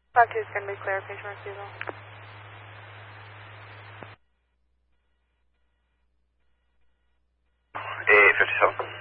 5-2 is going to be clear, patient refusal. A57.